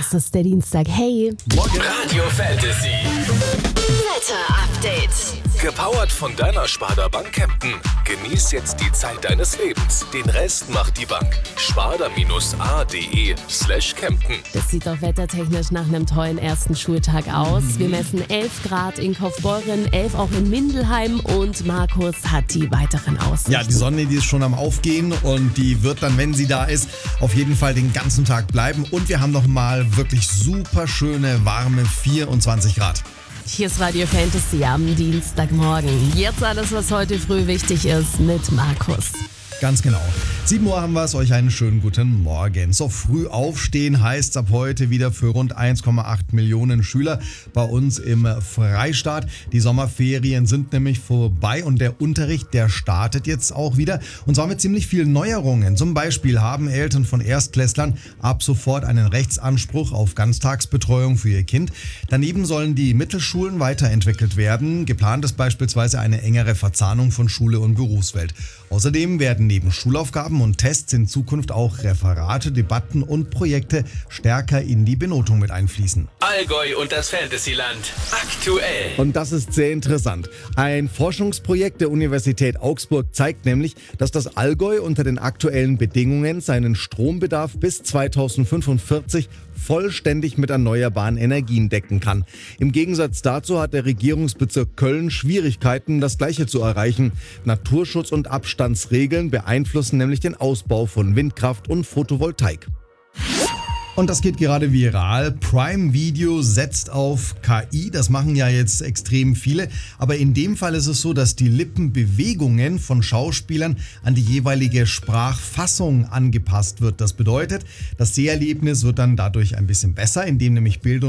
Es ist der Dienstag. Hey. Radio Fantasy. Wetter Update. Gepowert von deiner Sparda Bank Kempten. Genieß jetzt die Zeit deines Lebens. Den Rest macht die Bank. sparda-a.de/Kempten. Das sieht doch wettertechnisch nach einem tollen ersten Schultag aus. Wir messen 11 Grad in Kaufbeuren, 11 auch in Mindelheim und Markus hat die weiteren Aussichten. Ja, die Sonne, die ist schon am Aufgehen und die wird dann, wenn sie da ist, auf jeden Fall den ganzen Tag bleiben. Und wir haben nochmal wirklich super schöne, warme 24 Grad. Hier ist Radio Fantasy am Dienstagmorgen. Jetzt alles, was heute früh wichtig ist mit Markus. Ganz genau. 7 Uhr haben wir es, euch einen schönen guten Morgen. So früh aufstehen heißt ab heute wieder für rund 1,8 Millionen Schüler bei uns im Freistaat. Die Sommerferien sind nämlich vorbei und der Unterricht, der startet jetzt auch wieder. Und zwar mit ziemlich vielen Neuerungen. Zum Beispiel haben Eltern von Erstklässlern ab sofort einen Rechtsanspruch auf Ganztagsbetreuung für ihr Kind. Daneben sollen die Mittelschulen weiterentwickelt werden. Geplant ist beispielsweise eine engere Verzahnung von Schule und Berufswelt. Außerdem werden neben Schulaufgaben und Tests in Zukunft auch Referate, Debatten und Projekte stärker in die Benotung mit einfließen. Allgäu und das Fantasyland. Aktuell. Und das ist sehr interessant. Ein Forschungsprojekt der Universität Augsburg zeigt nämlich, dass das Allgäu unter den aktuellen Bedingungen seinen Strombedarf bis 2045 vollständig mit erneuerbaren Energien decken kann. Im Gegensatz dazu hat der Regierungsbezirk Köln Schwierigkeiten, das Gleiche zu erreichen. Naturschutz- und Abstandsregeln beeinflussen nämlich den Ausbau von Windkraft und Photovoltaik. Und das geht gerade viral. Prime Video setzt auf KI. Das machen ja jetzt extrem viele. Aber in dem Fall ist es so, dass die Lippenbewegungen von Schauspielern an die jeweilige Sprachfassung angepasst wird. Das bedeutet, das Seherlebnis wird dann dadurch ein bisschen besser, indem nämlich Bild